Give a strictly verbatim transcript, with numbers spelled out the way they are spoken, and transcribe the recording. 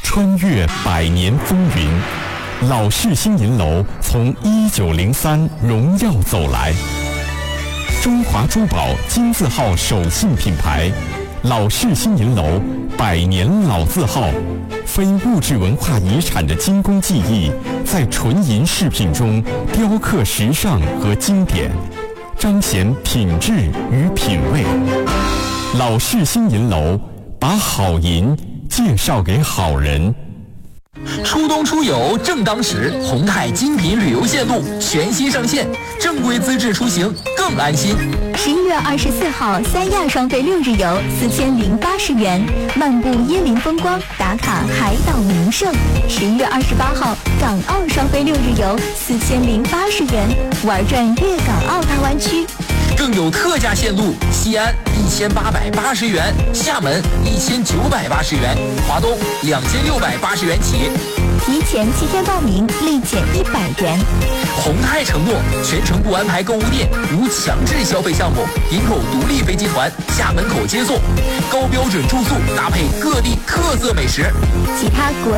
穿越百年风云，老式新银楼从一九零三荣耀走来。中华珠宝金字号手信品牌，老式新银楼百年老字号，非物质文化遗产的精工技艺，在纯银饰品中雕刻时尚和经典，彰显品质与品味。老式新银楼，把好银介绍给好人。 初冬出游正当时，宏泰精品旅游线路全新上线，正规资质出行更安心。 十一月二十四号，三亚双飞六日游四千零八十元，漫步椰林风光，打卡海岛名胜。十一月二十八号，港澳双飞六日游四千零八十元，玩转粤港澳大湾区。 更有特价线路，西安一千八百八十元，厦门一千九百八十元，华东两千六百八十元起。 提前七天报名，立减一百元。 宏泰承诺全程不安排购物店，无强制消费项目，营口独立飞机团厦门口接送，高标准住宿搭配各地特色美食。 其他国